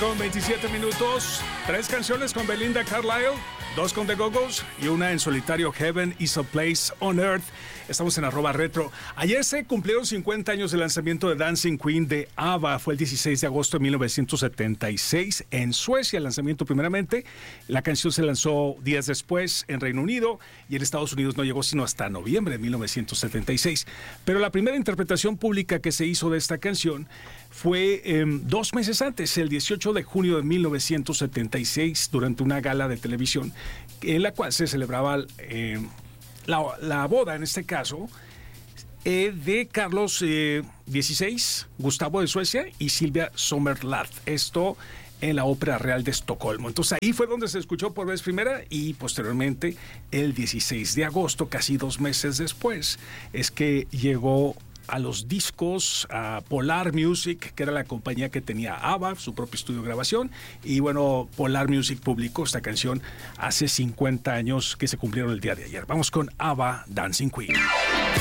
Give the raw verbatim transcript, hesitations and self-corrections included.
Con veintisiete minutos, tres canciones con Belinda Carlisle, dos con The Go-Go's y una en solitario, Heaven is a Place on Earth. Estamos en arroba retro. Ayer se cumplieron cincuenta años del lanzamiento de Dancing Queen de ABBA. Fue el dieciséis de agosto de mil novecientos setenta y seis en Suecia, el lanzamiento primeramente. La canción se lanzó días después en Reino Unido y en Estados Unidos no llegó sino hasta noviembre de mil novecientos setenta y seis. Pero la primera interpretación pública que se hizo de esta canción fue eh, dos meses antes, el dieciocho de junio de mil novecientos setenta y seis, durante una gala de televisión en la cual se celebraba eh, la, la boda, en este caso, eh, de Carlos eh, dieciséis, Gustavo de Suecia y Silvia Sommerlath. Esto en la Ópera Real de Estocolmo. Entonces ahí fue donde se escuchó por vez primera y posteriormente el dieciséis de agosto, casi dos meses después, es que llegó a los discos, a Polar Music, que era la compañía que tenía ABBA, su propio estudio de grabación, y bueno, Polar Music publicó esta canción hace cincuenta años que se cumplieron el día de ayer. Vamos con ABBA, Dancing Queen.